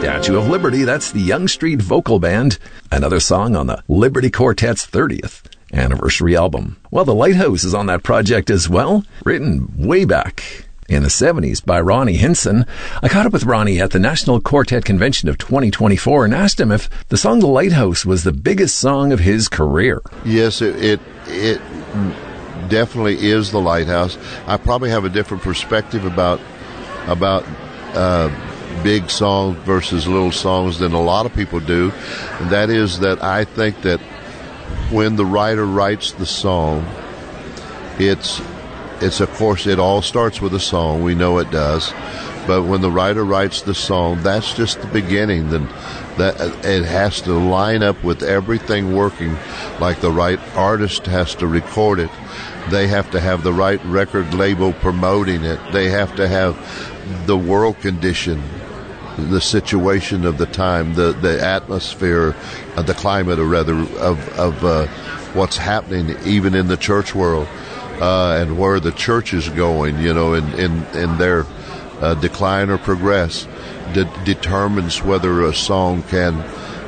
Statue of Liberty. That's the Young Street Vocal Band, another song on the Liberty Quartet's 30th anniversary album. Well, The Lighthouse is on that project as well, written way back in the 70s by Ronnie Hinson. I caught up with Ronnie at the National Quartet Convention of 2024 and asked him if the song The Lighthouse was the biggest song of his career. Yes, it definitely is The Lighthouse. I probably have a different perspective about big songs versus little songs than a lot of people do. And that is that I think that when the writer writes the song, it's of course, it all starts with a song. We know it does. But when the writer writes the song, that's just the beginning. Then that it has to line up with everything working. Like the right artist has to record it. They have to have the right record label promoting it. They have to have the world condition, the situation of the time, the atmosphere, the climate, or rather, of what's happening even in the church world. And where the church is going, in their decline or progress, determines whether a song can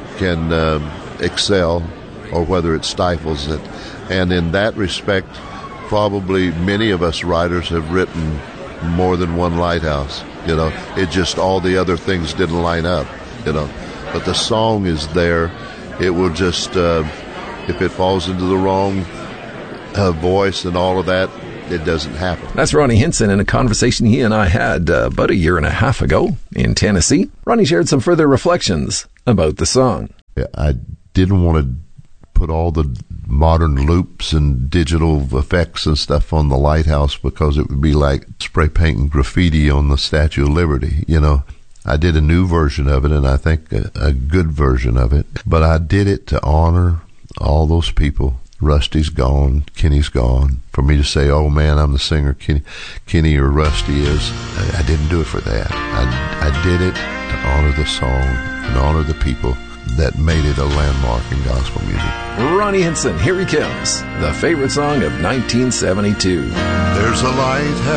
excel or whether it stifles it. And in that respect, probably many of us writers have written more than one lighthouse. It just all the other things didn't line up. But the song is there. It will just if it falls into the wrong voice and all of that, it doesn't happen. That's Ronnie Hinson in a conversation he and I had about a year and a half ago in Tennessee. Ronnie shared some further reflections about the song. I didn't want to put all the modern loops and digital effects and stuff on the lighthouse because it would be like spray painting graffiti on the Statue of Liberty. I did a new version of it, and I think a good version of it. But I did it to honor all those people. Rusty's gone, Kenny's gone. For me to say, oh man, I'm the singer, Kenny or Rusty is, I didn't do it for that. I did it to honor the song and honor the people that made it a landmark in gospel music. Ronnie Hinson, here he comes, the favorite song of 1972. There's a lighthouse